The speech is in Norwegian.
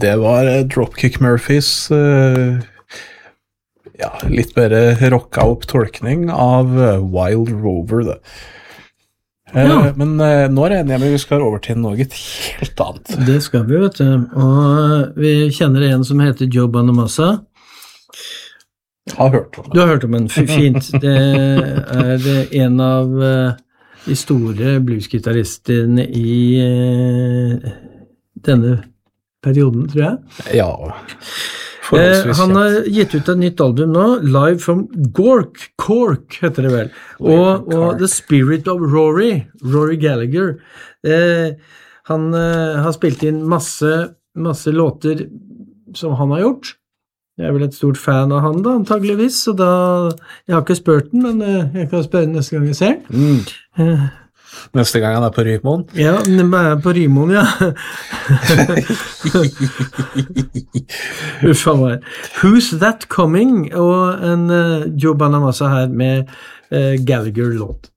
Det var Dropkick Murphys litt mer rocka opp tolkning av Wild Rover, det. Men nå regner jeg med vi skal over til noe helt annet. Det skal vi, vet du. Og vi kjenner en som heter Joe Bonamassa. Har hørt om det. Du har hørt om den, fint. Det en av de store bluesgitarristene i denne perioden, tror jeg. Ja, han har gitt ut et nytt album nå, Live from Cork heter det vel, og The Spirit of Rory Gallagher. Han har spilt inn masse låter som han har gjort. Jeg vel et stort fan av han da, antageligvis, så da, jeg har ikke spurt den, men jeg kan spørre den neste gang jeg ser den. Neste gang han på Rymoen? Ja, han på Rymoen, ja. Uffa meg. Who's That Coming? Og en Joe Bonamassa her med Gallagher-låt.